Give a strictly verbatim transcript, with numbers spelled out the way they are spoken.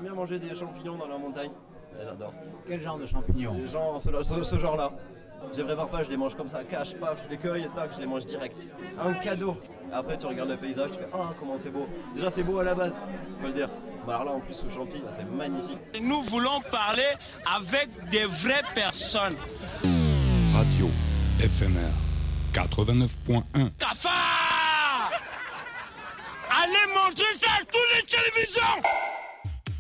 J'aime bien manger des champignons dans la montagne. Ouais, j'adore. Quel genre de champignons? Les gens, ce, ce, ce genre-là. Je les prépare pas, je les mange comme ça, cache, paf, je les cueille, tac, je les mange direct. Un cadeau. Après, tu regardes le paysage, tu fais ah, comment c'est beau. Déjà, c'est beau à la base, faut le dire. Bah, alors là, en plus, ce champi, là, c'est magnifique. Nous voulons parler avec des vraies personnes. Radio F M R quatre-vingt-neuf point un. Cafard! Allez manger ça à toutes les télévisions!